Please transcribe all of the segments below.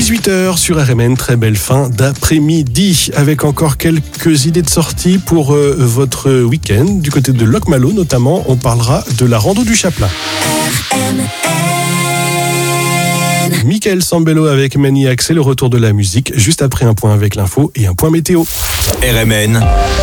18h sur RMN, très belle fin d'après-midi avec encore quelques idées de sortie pour votre week-end. Du côté de Locmalo notamment, on parlera de la rando du Chaplin. Michael Sambello avec Maniac, c'est le retour de la musique, juste après un point avec l'info et un point météo. RMN,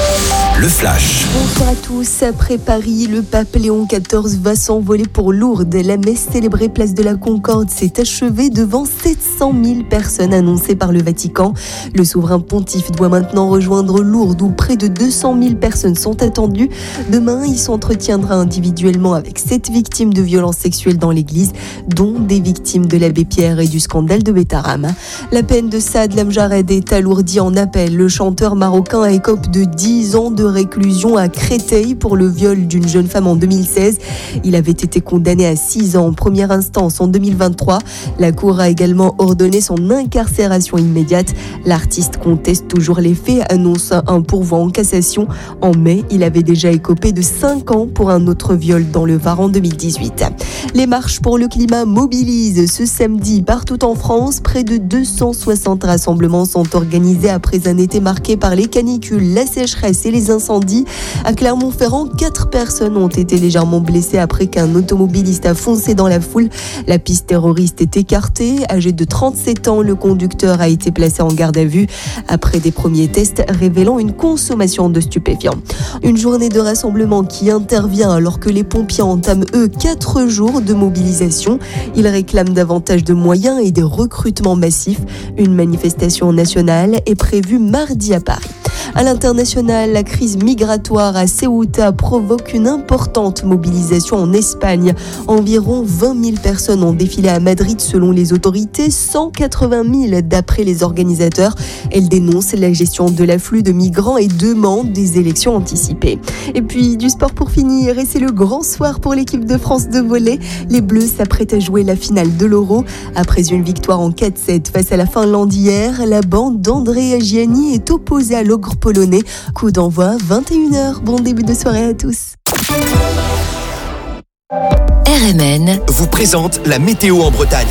le flash. Bonsoir à tous. Après Paris, le pape Léon XIV va s'envoler pour Lourdes. La messe célébrée place de la Concorde s'est achevée devant 700 000 personnes annoncées par le Vatican. Le souverain pontife doit maintenant rejoindre Lourdes où près de 200 000 personnes sont attendues. Demain, il s'entretiendra individuellement avec 7 victimes de violences sexuelles dans l'église, dont des victimes de l'abbé Pierre et du scandale de Betaram. La peine de Saad Lamjared est alourdie en appel. Le chanteur marocain écope de 10 ans de réclusion à Créteil pour le viol d'une jeune femme en 2016. Il avait été condamné à 6 ans en première instance en 2023. La Cour a également ordonné son incarcération immédiate. L'artiste conteste toujours les faits, annonce un pourvoi en cassation. En mai, il avait déjà écopé de 5 ans pour un autre viol dans le Var en 2018. Les marches pour le climat mobilisent ce samedi partout en France. Près de 260 rassemblements sont organisés après un été marqué par les canicules, la sécheresse et les incendies. À Clermont-Ferrand, 4 personnes ont été légèrement blessées après qu'un automobiliste a foncé dans la foule. La piste terroriste est écartée. Âgé de 37 ans, le conducteur a été placé en garde à vue après des premiers tests révélant une consommation de stupéfiants. Une journée de rassemblement qui intervient alors que les pompiers entament, eux, 4 jours de mobilisation. Ils réclament davantage de moyens et des recrutements massifs. Une manifestation nationale est prévue mardi à Paris. À l'international, la crise migratoire à Ceuta provoque une importante mobilisation en Espagne. Environ 20 000 personnes ont défilé à Madrid selon les autorités, 180 000 d'après les organisateurs. Elles dénoncent la gestion de l'afflux de migrants et demandent des élections anticipées. Et puis du sport pour finir, et c'est le grand soir pour l'équipe de France de volley. Les Bleus s'apprêtent à jouer la finale de l'Euro. Après une victoire en 4-7 face à la Finlande hier, la bande d'Andrea Gianni est opposée à l'ogre polonais. Coup d'envoi 21h. Bon début de soirée à tous. RMN vous présente la météo en Bretagne.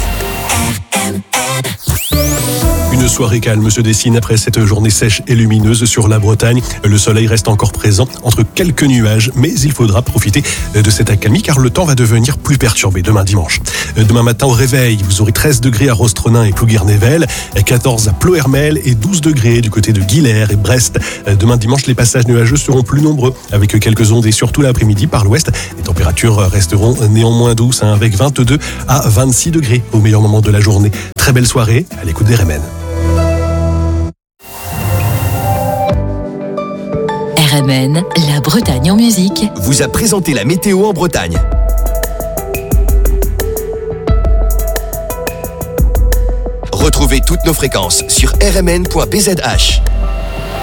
Une soirée calme se dessine après cette journée sèche et lumineuse sur la Bretagne. Le soleil reste encore présent entre quelques nuages, mais il faudra profiter de cette accalmie car le temps va devenir plus perturbé demain dimanche. Demain matin au réveil, vous aurez 13 degrés à Rostronin et Plouguer-Nével, 14 à Plohermel et 12 degrés du côté de Guilher et Brest. Demain dimanche, les passages nuageux seront plus nombreux avec quelques ondées surtout l'après-midi par l'ouest. Les températures resteront néanmoins douces avec 22 à 26 degrés au meilleur moment de la journée. Très belle soirée à l'écoute des RMN. RMN, la Bretagne en musique, vous a présenté la météo en Bretagne. Retrouvez toutes nos fréquences sur rmn.bzh.